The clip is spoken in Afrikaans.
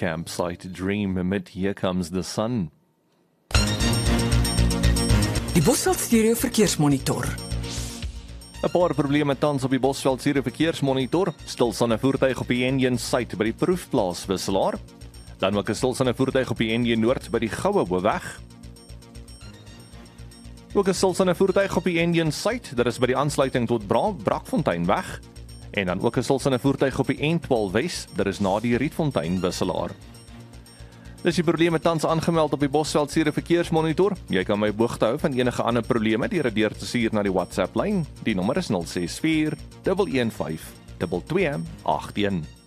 campsite dream amid Here Comes the Sun. Die Bosveld Stereo Verkeersmonitor. 'n Paar probleme tans op die Bosveld Stereo Verkeersmonitor. Stilstaande voertuig op die N1 Suid by die proefplaas Wisselaar. Dan ook 'n stilstaande voertuig op die N1 Noord by die Goue Hoofweg. Ook 'n stilstaande voertuig op die N1 Suid, dit is by die aansluiting tot Brakfonteinweg. En dan ook 'n stilstaande voertuig op die N12 Wes, dit is na die Rietfontein Wisselaar. Dis die probleme tans aangemeld op die Bosveld Stereo Verkeersmonitor. Jy kan my op hoogte hou van enige ander probleme deur dit deur te stuur na die WhatsApp lyn. Die nommer is 064 115 2281.